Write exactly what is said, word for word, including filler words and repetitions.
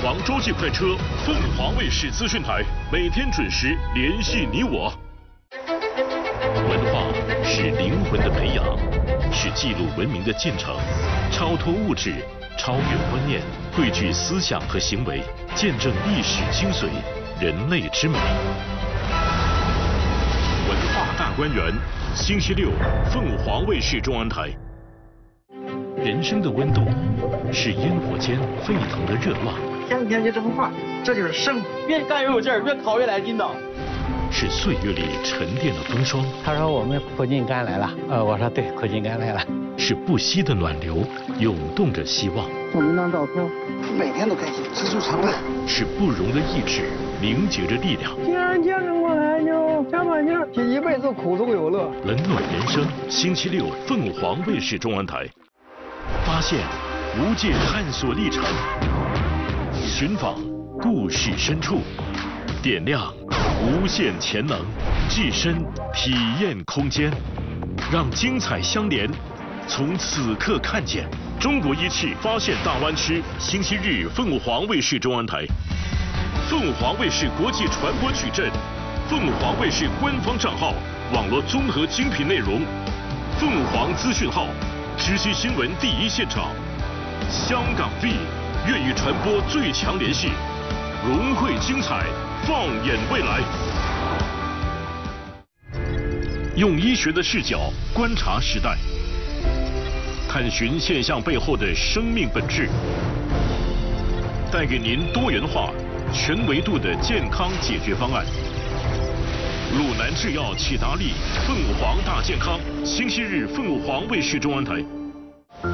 煌洲际快车，凤凰卫视资讯台，每天准时联系你我。文化是灵魂的培养，是记录文明的进程，超脱物质，超越观念，汇聚思想和行为，见证历史精髓，人类之美。文化大观园，星期六，凤凰卫视中央台。人生的温度是烟火间沸腾的热浪， 天天就这么画，这就是生活。 越干越有劲儿，越烤越来劲道。 是岁月里沉淀的风霜。 他说我们苦尽甘来了，呃，我说对，苦尽甘来了。 是不息的暖流，涌动着希望。 送您张照片， 每天都开心，知足常乐。 是不容的意志，凝结着力量。 既然见证过来，就加把劲儿，这一辈子苦中有乐。 冷暖人生，星期六，凤凰卫视中央台。发现无界探索历程，寻访故事深处，点亮无限潜能，置身体验空间，让精彩相连，从此刻看见中国仪器发现大湾区。星期日，凤凰卫视中央台，凤凰卫视国际传播矩阵，凤凰卫视官方账号，网络综合精品内容，凤凰资讯号。直击新闻第一现场，香港 V 粤语传播最强联系，融汇精彩，放眼未来。用医学的视角观察时代，探寻现象背后的生命本质，带给您多元化、全维度的健康解决方案。鲁南制药启达利，凤凰大健康，星期日凤凰卫视中央台。